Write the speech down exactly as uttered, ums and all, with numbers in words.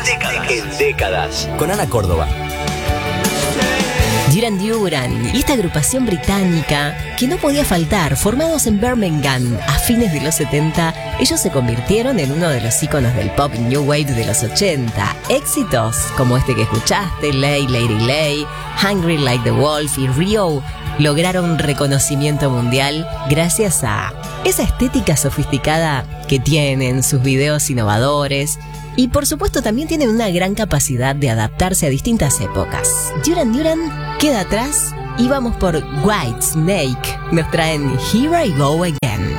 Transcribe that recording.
décadas. En décadas. Con Ana Córdoba. Duran Duran y esta agrupación británica que no podía faltar, formados en Birmingham a fines de los setenta, ellos se convirtieron en uno de los íconos del pop new wave de los ochenta. Éxitos como este que escuchaste, Lay, Lady Lay, Hungry Like the Wolf y Rio lograron reconocimiento mundial gracias a esa estética sofisticada que tienen, sus videos innovadores. Y por supuesto también tienen una gran capacidad de adaptarse a distintas épocas. Duran Duran queda atrás y vamos por White Snake. Nos traen Here I Go Again.